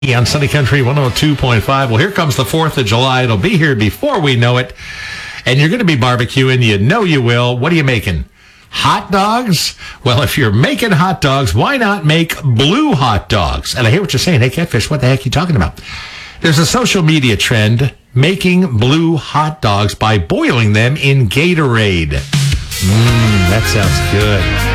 On Sunny Country 102.5. Well, here comes the 4th of July. It'll be here before we know it. And you're going to be barbecuing. You know you will. What are you making? Hot dogs? Well, if you're making hot dogs, why not make blue hot dogs? And I hear what you're saying. Hey, Catfish, what the heck are you talking about? There's a social media trend making blue hot dogs by boiling them in Gatorade. That sounds good.